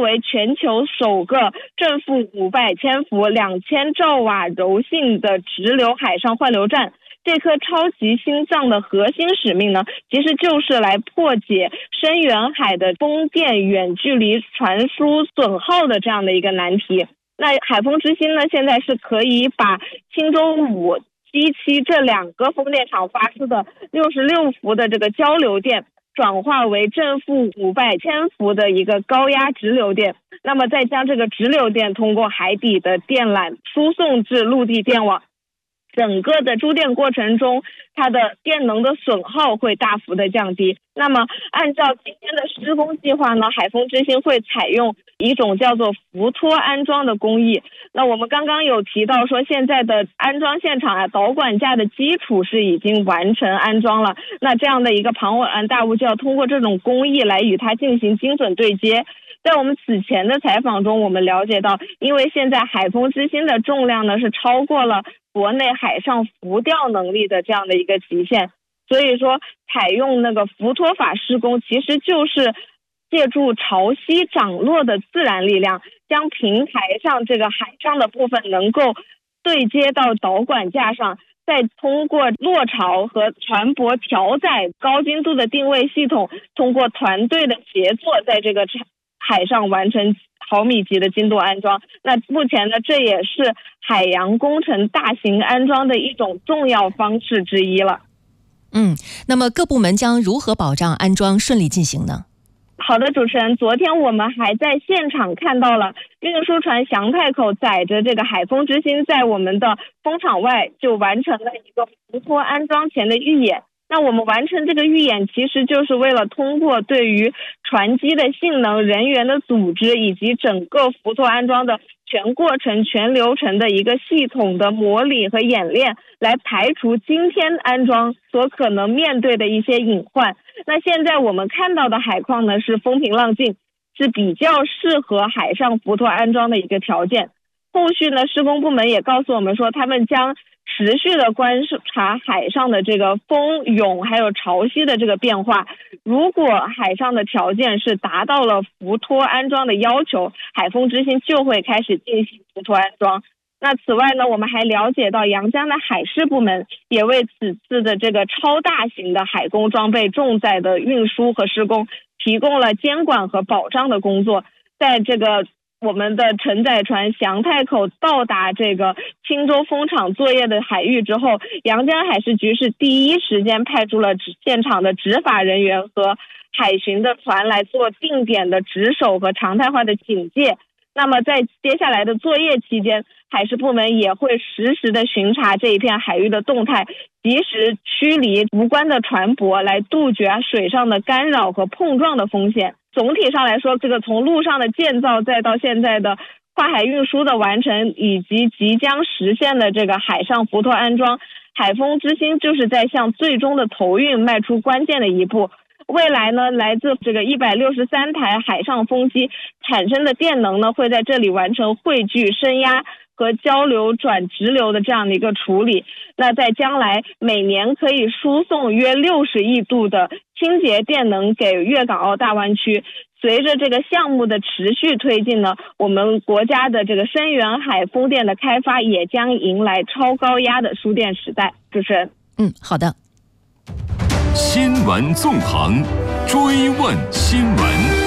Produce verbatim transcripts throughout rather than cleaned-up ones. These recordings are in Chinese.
为全球首个正负五百千伏、两千兆瓦柔性的直流海上换流站。这颗超级心脏的核心使命呢，其实就是来破解深远海的风电远距离传输损耗的这样的一个难题。那海风之星呢，现在是可以把青州五、七七这两个风电场发出的六十六伏的这个交流电转化为正负五百千伏的一个高压直流电，那么再将这个直流电通过海底的电缆输送至陆地电网。整个的输电过程中，它的电能的损耗会大幅的降低。那么按照今天的施工计划呢，海风之星会采用一种叫做浮托安装的工艺。那我们刚刚有提到说，现在的安装现场啊，导管架的基础是已经完成安装了，那这样的一个庞然大物就要通过这种工艺来与它进行精准对接。在我们此前的采访中，我们了解到，因为现在海风之星的重量呢是超过了国内海上浮吊能力的这样的一个极限，所以说采用那个浮托法施工，其实就是借助潮汐涨落的自然力量，将平台上这个海上的部分能够对接到导管架上，再通过落潮和船舶调载高精度的定位系统，通过团队的协作，在这个海上完成毫米级的精度安装。那目前呢，这也是海洋工程大型安装的一种重要方式之一了。 嗯，那么各部门将如何保障安装顺利进行呢？ 好的，主持人，昨天我们还在现场看到了运输船祥太口载着这个海风之星在我们的风场外就完成了一个浮托安装前的预演。那我们完成这个预演，其实就是为了通过对于船机的性能、人员的组织以及整个浮托安装的全过程、全流程的一个系统的模拟和演练，来排除今天安装所可能面对的一些隐患。那现在我们看到的海况呢，是风平浪静，是比较适合海上浮托安装的一个条件。后续呢，施工部门也告诉我们说，他们将持续的观察海上的这个风涌还有潮汐的这个变化，如果海上的条件是达到了浮托安装的要求，海风之星就会开始进行浮托安装。那此外呢，我们还了解到阳江的海事部门也为此次的这个超大型的海工装备重载的运输和施工提供了监管和保障的工作。在这个我们的承载船祥太口到达这个青州风场作业的海域之后，阳江海事局是第一时间派出了现场的执法人员和海巡的船来做定点的值守和常态化的警戒。那么在接下来的作业期间，海事部门也会实时的巡查这一片海域的动态，及时驱离无关的船舶，来杜绝水上的干扰和碰撞的风险。总体上来说，这个从陆上的建造再到现在的跨海运输的完成，以及即将实现的这个海上浮托安装，海风之星就是在向最终的投运迈出关键的一步。未来呢，来自这个一百六十三台海上风机产生的电能呢，会在这里完成汇聚、升压和交流转直流的这样的一个处理。那在将来每年可以输送约六十亿度的清洁电能给粤港澳大湾区。随着这个项目的持续推进呢，我们国家的这个深远海风电的开发也将迎来超高压的输电时代。主持人， 嗯，好的。 新闻纵横，追问新闻。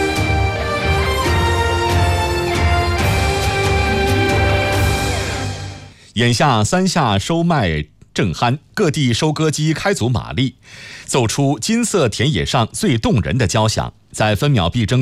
眼下三下收麦正酣，各地收割机开足马力，奏出金色田野上最动人的交响。在分秒必争